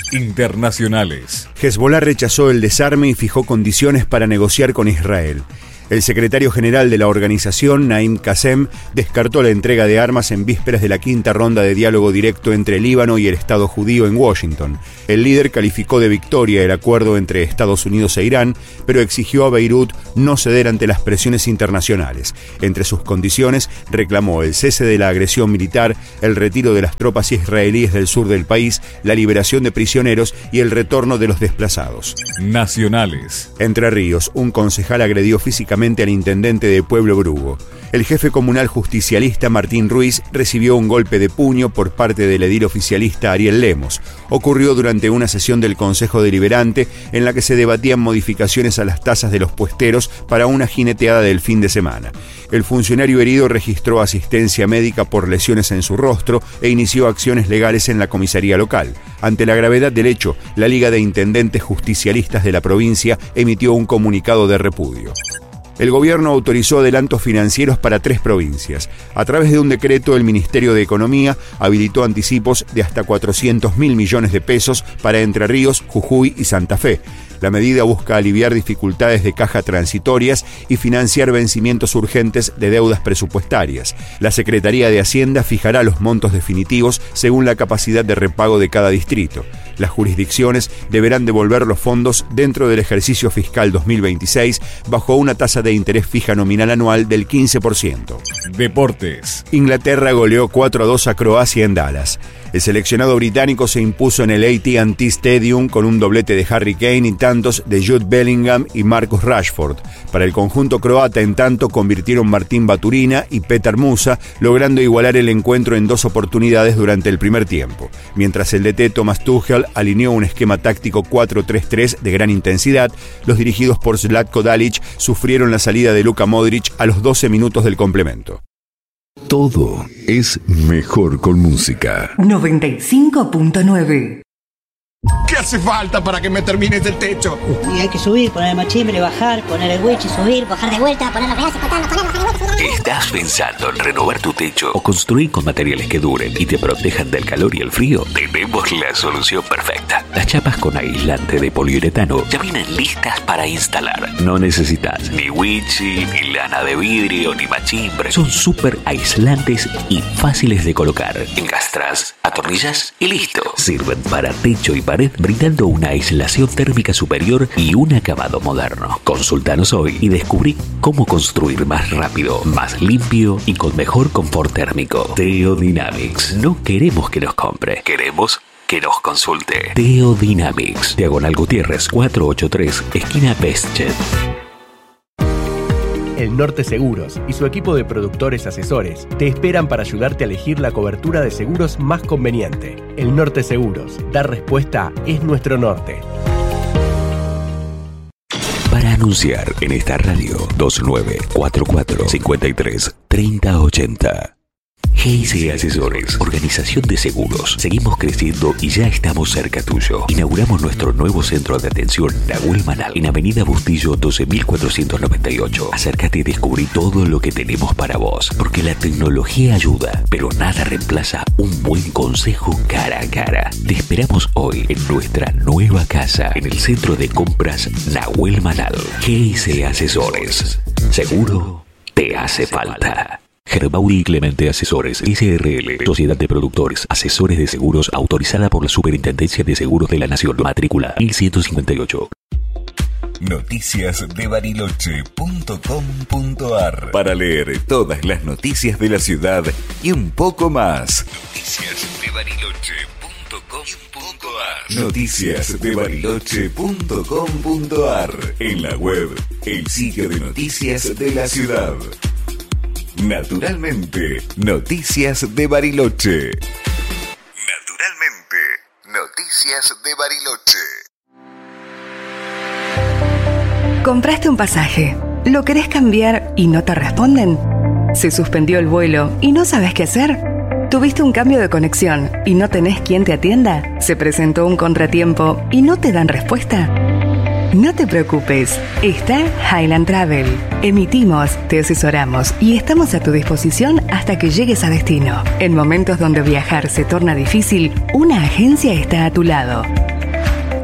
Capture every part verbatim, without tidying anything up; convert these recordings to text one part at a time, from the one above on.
Internacionales. Hezbolá rechazó el desarme y fijó condiciones para negociar con Israel. El secretario general de la organización, Naim Qassem, descartó la entrega de armas en vísperas de la quinta ronda de diálogo directo entre Líbano y el Estado judío en Washington. El líder calificó de victoria el acuerdo entre Estados Unidos e Irán, pero exigió a Beirut no ceder ante las presiones internacionales. Entre sus condiciones, reclamó el cese de la agresión militar, el retiro de las tropas israelíes del sur del país, la liberación de prisioneros y el retorno de los desplazados. Nacionales. Entre Ríos, un concejal agredió físicamente al intendente de Pueblo Brugo. El jefe comunal justicialista Martín Ruiz recibió un golpe de puño por parte del edil oficialista Ariel Lemos. Ocurrió durante una sesión del Consejo Deliberante en la que se debatían modificaciones a las tasas de los puesteros para una jineteada del fin de semana. El funcionario herido registró asistencia médica por lesiones en su rostro e inició acciones legales en la comisaría local. Ante la gravedad del hecho, la Liga de Intendentes Justicialistas de la provincia emitió un comunicado de repudio. El gobierno autorizó adelantos financieros para tres provincias. A través de un decreto, el Ministerio de Economía habilitó anticipos de hasta cuatrocientos mil millones de pesos para Entre Ríos, Jujuy y Santa Fe. La medida busca aliviar dificultades de caja transitorias y financiar vencimientos urgentes de deudas presupuestarias. La Secretaría de Hacienda fijará los montos definitivos según la capacidad de repago de cada distrito. Las jurisdicciones deberán devolver los fondos dentro del ejercicio fiscal dos mil veintiséis bajo una tasa de interés fija nominal anual del quince por ciento. Deportes. Inglaterra goleó cuatro a dos a Croacia en Dallas. El seleccionado británico se impuso en el A T and T Stadium con un doblete de Harry Kane y tantos de Jude Bellingham y Marcus Rashford. Para el conjunto croata, en tanto, convirtieron Martín Baturina y Petar Musa, logrando igualar el encuentro en dos oportunidades durante el primer tiempo. Mientras el D T Thomas Tuchel alineó un esquema táctico cuatro tres tres de gran intensidad, los dirigidos por Zlatko Dalic sufrieron la salida de Luka Modric a los doce minutos del complemento. Todo es mejor con música. noventa y cinco punto nueve. ¿Qué hace falta para que me termines el techo? Y hay que subir, poner el machimbre, bajar, poner el wichi, subir, bajar de vuelta, poner los pedazos, cortarlos, poner, bajar de vuelta. ¿Estás pensando en renovar tu techo o construir con materiales que duren y te protejan del calor y el frío? Tenemos la solución perfecta. Las chapas con aislante de poliuretano ya vienen listas para instalar. No necesitas ni wichi, ni lana de vidrio, ni machimbre. Son súper aislantes y fáciles de colocar. Encastras, atornillas y listo. Sirven para techo y pared, brindando una aislación térmica superior y un acabado moderno. Consultanos hoy y descubrí cómo construir más rápido, más limpio y con mejor confort térmico. Teodynamics. No queremos que nos compre, queremos que nos consulte. Teodynamics. Diagonal Gutiérrez cuatrocientos ochenta y tres, esquina Bestchet. El Norte Seguros y su equipo de productores asesores te esperan para ayudarte a elegir la cobertura de seguros más conveniente. El Norte Seguros. Dar respuesta es nuestro norte. Para anunciar en esta radio, dos nueve cuatro cuatro, cinco tres, tres cero ocho cero. G S Asesores, organización de seguros. Seguimos creciendo y ya estamos cerca tuyo. Inauguramos nuestro nuevo centro de atención Nahuel Manal en Avenida Bustillo doce mil cuatrocientos noventa y ocho. Acércate y descubrí todo lo que tenemos para vos, porque la tecnología ayuda, pero nada reemplaza un buen consejo cara a cara. Te esperamos hoy en nuestra nueva casa, en el centro de compras Nahuel Manal. G S Asesores. Seguro te hace falta. Gerbaudi y Clemente Asesores S R L, Sociedad de Productores, Asesores de Seguros, autorizada por la Superintendencia de Seguros de la Nación, matrícula mil ciento cincuenta y ocho. Noticias de Bariloche punto com punto ar para leer todas las noticias de la ciudad y un poco más. Noticias de Bariloche punto com punto ar. Noticias de Bariloche punto com punto ar. En la web, el sitio de noticias de la ciudad. Naturalmente, Noticias de Bariloche. Naturalmente, Noticias de Bariloche. ¿Compraste un pasaje? ¿Lo querés cambiar y no te responden? ¿Se suspendió el vuelo y no sabes qué hacer? ¿Tuviste un cambio de conexión y no tenés quien te atienda? ¿Se presentó un contratiempo y no te dan respuesta? No te preocupes, está Highland Travel. Emitimos, te asesoramos y estamos a tu disposición hasta que llegues a destino. En momentos donde viajar se torna difícil, una agencia está a tu lado.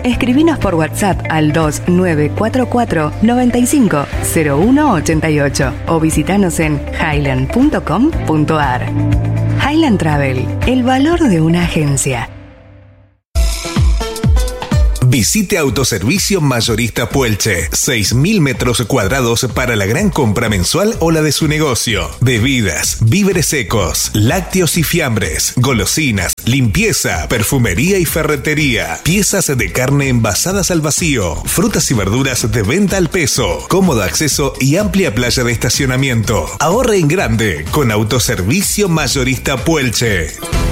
Escribinos por WhatsApp al dos nueve cuatro cuatro nueve cinco cero uno ocho ocho o visitanos en highland punto com punto ar. Highland Travel, el valor de una agencia. Visite Autoservicio Mayorista Puelche. seis mil metros cuadrados para la gran compra mensual o la de su negocio. Bebidas, víveres secos, lácteos y fiambres, golosinas, limpieza, perfumería y ferretería. Piezas de carne envasadas al vacío. Frutas y verduras de venta al peso. Cómodo acceso y amplia playa de estacionamiento. Ahorre en grande con Autoservicio Mayorista Puelche.